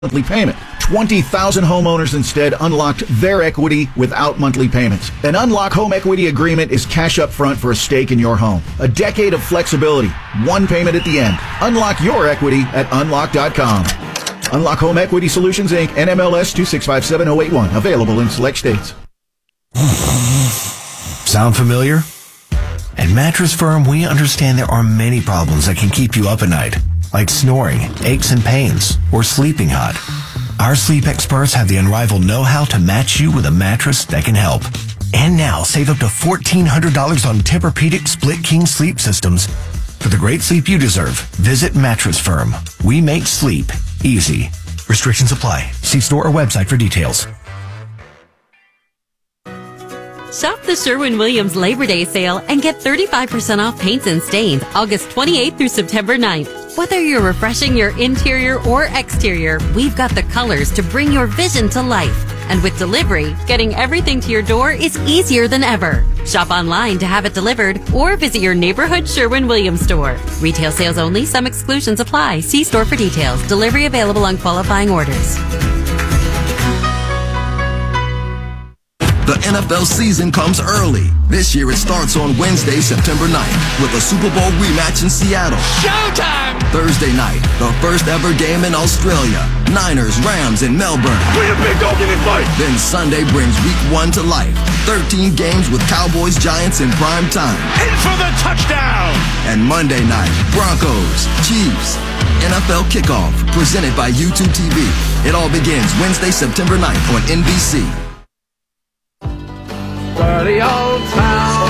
monthly payment. 20,000 homeowners instead unlocked their equity without monthly payments. An Unlock Home Equity Agreement is cash up front for a stake in your home. A decade of flexibility. One payment at the end. Unlock your equity at unlock.com. Unlock Home Equity Solutions, Inc., NMLS 2657081. Available in select states. Sound familiar? At Mattress Firm, we understand there are many problems that can keep you up at night, like snoring, aches and pains, or sleeping hot. Our sleep experts have the unrivaled know-how to match you with a mattress that can help. And now, save up to $1,400 on Tempur-Pedic Split King sleep systems. For the great sleep you deserve, visit Mattress Firm. We make sleep easy. Restrictions apply. See store or website for details. Shop the Sherwin-Williams Labor Day sale and get 35% off paints and stains August 28th through September 9th. Whether you're refreshing your interior or exterior, we've got the colors to bring your vision to life. And with delivery, getting everything to your door is easier than ever. Shop online to have it delivered or visit your neighborhood Sherwin-Williams store. Retail sales only. Some exclusions apply. See store for details. Delivery available on qualifying orders. The NFL season comes early. This year it starts on Wednesday, September 9th with a Super Bowl rematch in Seattle. Showtime! Thursday night, the first ever game in Australia. Niners, Rams in Melbourne. We a big dog in this fight. Then Sunday brings week 1 to life. 13 games with Cowboys, Giants in prime time. In for the touchdown! And Monday night, Broncos, Chiefs. NFL Kickoff, presented by YouTube TV. It all begins Wednesday, September 9th on NBC. Dirty old town.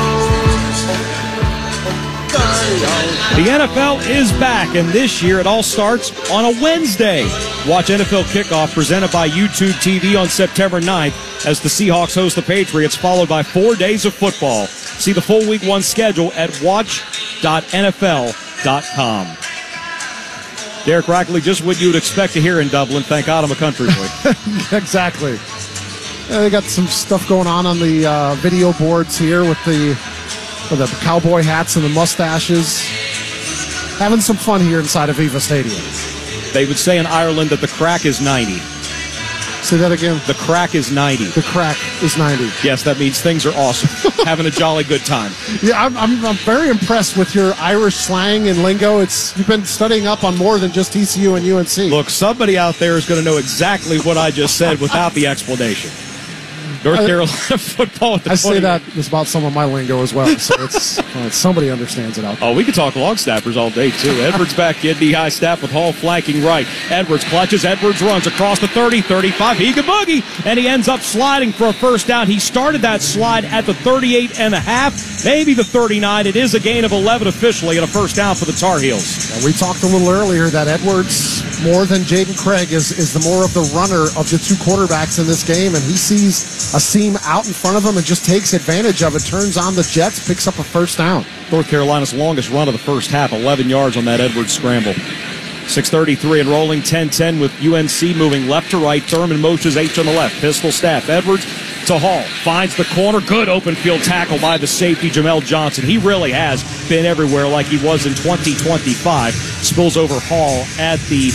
The NFL is back, and this year it all starts on a Wednesday. Watch NFL Kickoff presented by YouTube TV on September 9th as the Seahawks host the Patriots, followed by 4 days of football. See the full Week 1 schedule at watch.nfl.com. Derek Rackley, just what you would expect to hear in Dublin. Thank God I'm a country boy. Exactly. They got some stuff going on the video boards here with the cowboy hats and the mustaches. Having some fun here inside of Viva Stadium. They would say in Ireland that the crack is 90. Say that again. The crack is 90. The crack is 90. Yes, that means things are awesome. Having a jolly good time. Yeah, I'm very impressed with your Irish slang and lingo. You've been studying up on more than just TCU and UNC. Look, somebody out there is going to know exactly what I just said without the explanation. North Carolina football at the 20. I say that is about some of my lingo as well, so it's somebody understands it out there. Oh, we could talk long snappers all day, too. Edwards back in, knee-high snap with Hall flanking right. Edwards clutches, Edwards runs across the 30, 35, he can boogie, and he ends up sliding for a first down. He started that slide at the 38.5, maybe the 39. It is a gain of 11 officially and a first down for the Tar Heels. Now, we talked a little earlier that Edwards, more than Jaden Craig, is the more of the runner of the two quarterbacks in this game, and he sees a seam out in front of him and just takes advantage of it, turns on the jets, picks up a first down. North Carolina's longest run of the first half, 11 yards on that Edwards scramble. 6:33 and rolling, 10-10 with UNC moving left to right. Thurman motions H on the left. Pistol snap. Edwards to Hall. Finds the corner. Good open field tackle by the safety, Jamel Johnson. He really has been everywhere like he was in 2025. Spills over Hall at the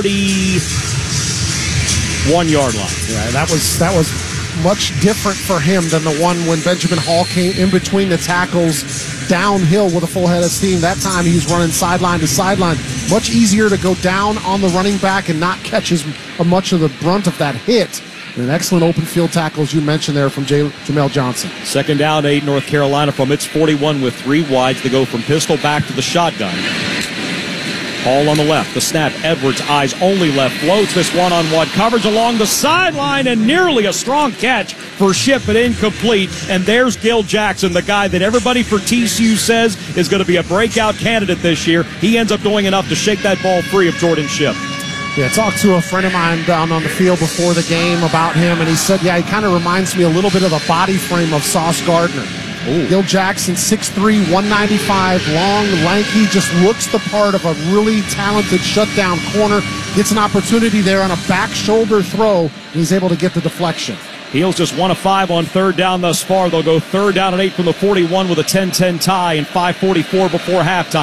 41-yard line. Yeah, that was much different for him than the one when Benjamin Hall came in between the tackles downhill with a full head of steam. That time he's running sideline to sideline. Much easier to go down on the running back and not catch much of the brunt of that hit. And an excellent open field tackle, as you mentioned there, from Jamel Johnson. Second down, 8, North Carolina from its 41 with 3 wides to go from pistol back to the shotgun. Hall on the left, the snap, Edwards, eyes only left, floats this one-on-one coverage along the sideline, and nearly a strong catch for Shipp, but incomplete. And there's Gil Jackson, the guy that everybody for TCU says is going to be a breakout candidate this year. He ends up doing enough to shake that ball free of Jordan Shipp. Yeah, I talked to a friend of mine down on the field before the game about him, and he said, yeah, he kind of reminds me a little bit of the body frame of Sauce Gardner. Ooh. Gil Jackson, 6'3", 195, long, lanky, just looks the part of a really talented shutdown corner. Gets an opportunity there on a back shoulder throw, and he's able to get the deflection. Heels just 1 of 5 on third down thus far. They'll go third down and 8 from the 41 with a 10-10 tie and 5:44 before halftime.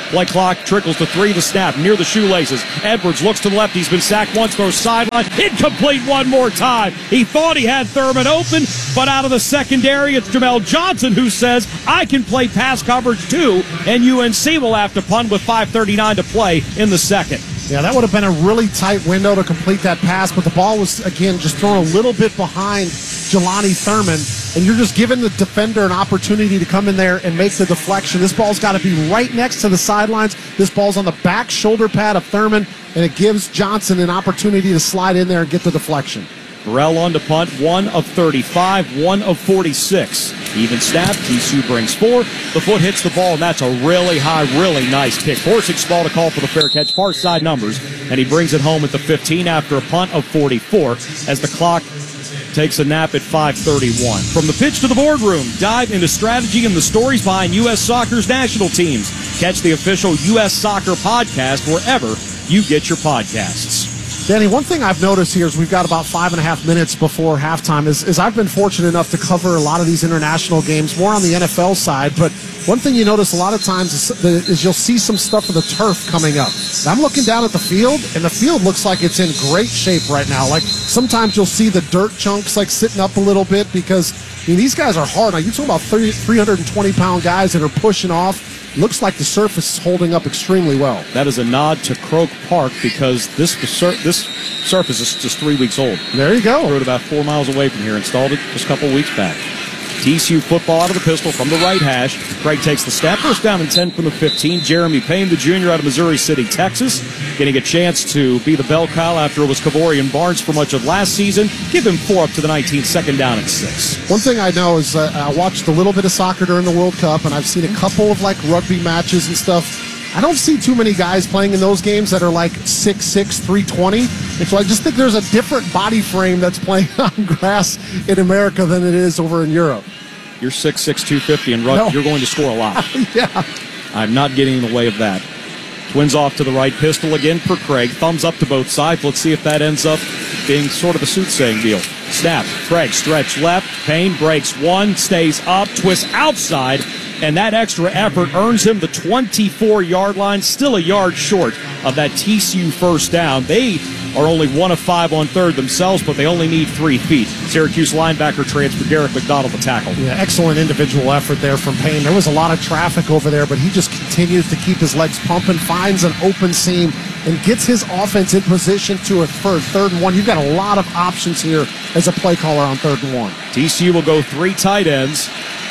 Play clock trickles to 3. The snap near the shoelaces. Edwards looks to the left. He's been sacked once, throws sideline. Incomplete one more time. He thought he had Thurman open, but out of the secondary, it's Jamel Johnson who says, I can play pass coverage too, and UNC will have to punt with 5:39 to play in the second. Yeah, that would have been a really tight window to complete that pass, but the ball was, again, just thrown a little bit behind Jelani Thurman, and you're just giving the defender an opportunity to come in there and make the deflection. This ball's got to be right next to the sidelines. This ball's on the back shoulder pad of Thurman, and it gives Johnson an opportunity to slide in there and get the deflection. Burrell on to punt, 1 of 35, 1 of 46. Even snap, TCU brings 4. The foot hits the ball, and that's a really high, really nice kick. Forcing ball to call for the fair catch, far side numbers, and he brings it home at the 15 after a punt of 44 as the clock takes a nap at 5:31. From the pitch to the boardroom, dive into strategy and the stories behind U.S. Soccer's national teams. Catch the official U.S. Soccer podcast wherever you get your podcasts. Danny, one thing I've noticed here is we've got about 5.5 minutes before halftime is I've been fortunate enough to cover a lot of these international games, more on the NFL side, but one thing you notice a lot of times is you'll see some stuff of the turf coming up. And I'm looking down at the field, and the field looks like it's in great shape right now. Like, sometimes you'll see the dirt chunks, like, sitting up a little bit because, I mean, these guys are hard. Now, you're talking about 320-pound guys that are pushing off. Looks like the surface is holding up extremely well. That is a nod to Croke Park because this surface is just 3 weeks old. There you go. Threw it about 4 miles away from here. Installed it just a couple weeks back. TCU football out of the pistol from the right hash. Craig takes the snap. First down and 10 from the 15. Jeremy Payne, the junior out of Missouri City, Texas, getting a chance to be the bell cow after it was Kavorian Barnes for much of last season. Give him 4 up to the 19. Second down and 6. One thing I know is I watched a little bit of soccer during the World Cup, and I've seen a couple of, like, rugby matches and stuff. I don't see too many guys playing in those games that are like 6'6", 320. And so I just think there's a different body frame that's playing on grass in America than it is over in Europe. You're 6'6", 250, and rugby, You're going to score a lot. Yeah. I'm not getting in the way of that. Twins off to the right, pistol again for Craig. Thumbs up to both sides. Let's see if that ends up being sort of a soothsaying deal. Snap, Craig, stretch left. Payne breaks one, stays up, twists outside, and that extra effort earns him the 24-yard line, still a yard short of that TCU first down. They are only 1 of 5 on third themselves, but they only need 3 feet. Syracuse linebacker transfer Derek McDonald to tackle. Yeah, excellent individual effort there from Payne. There was a lot of traffic over there, but he just continues to keep his legs pumping, finds an open seam, and gets his offense in position for a 3rd and 1. You've got a lot of options here as a play caller on 3rd and 1. TCU will go 3 tight ends.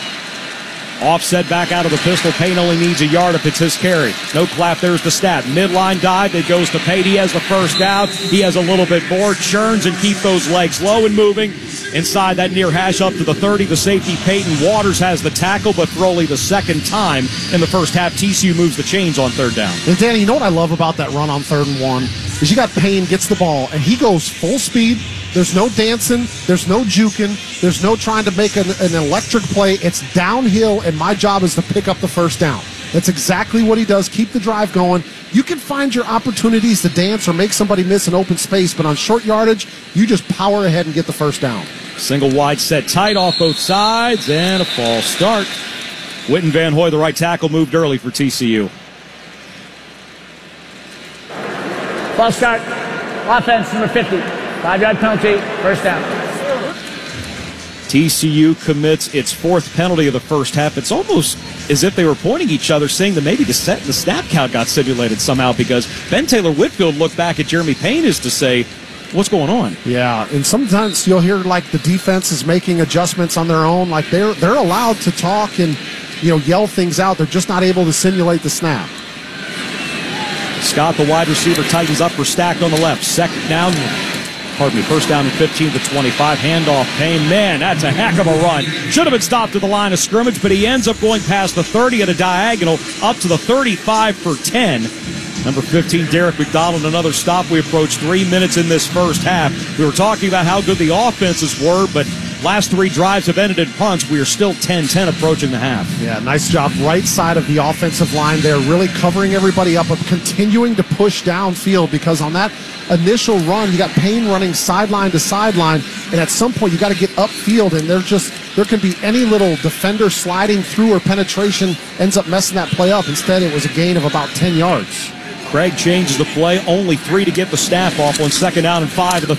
Offset back out of the pistol. Payne only needs a yard if it's his carry. No clap. There's the stat. Midline dive. It goes to Payne. He has the first down. He has a little bit more. Churns and keep those legs low and moving. Inside that near hash up to the 30. The safety, Peyton Waters, has the tackle, but for only the second time in the first half, TCU moves the chains on 3rd down. And Danny, you know what I love about that run on 3rd and 1? Is you got Payne gets the ball, and he goes full speed. There's no dancing. There's no juking. There's no trying to make an electric play. It's downhill, and my job is to pick up the first down. That's exactly what he does. Keep the drive going. You can find your opportunities to dance or make somebody miss an open space, but on short yardage, you just power ahead and get the first down. Single wide set tight off both sides, and a false start. Witten Van Hoy, the right tackle, moved early for TCU. False start. Offense, number 50. 5-yard penalty, first down. TCU commits its 4th penalty of the first half. It's almost as if they were pointing each other, saying that maybe the snap count got simulated somehow, because Ben Taylor Whitfield looked back at Jeremy Payne as to say, what's going on? Yeah, and sometimes you'll hear like the defense is making adjustments on their own. Like they're allowed to talk and yell things out. They're just not able to simulate the snap. Scott, the wide receiver, tightens up for Stack on the left. First down and 15 to 25. Handoff, Payne. Man, that's a heck of a run. Should have been stopped at the line of scrimmage, but he ends up going past the 30 at a diagonal up to the 35 for 10. Number 15, Derek McDonald, another stop. We approach 3 minutes in this first half. We were talking about how good the offenses were, but last 3 drives have ended in punts. We are still 10-10 approaching the half. Yeah, nice job. Right side of the offensive line there, really covering everybody up, but continuing to push downfield, because on that initial run, you got Payne running sideline to sideline, and at some point you got to get upfield, and there's there can be any little defender sliding through or penetration ends up messing that play up. Instead, it was a gain of about 10 yards. Craig changes the play. Only 3 to get the snap off on 2nd down and 5 of the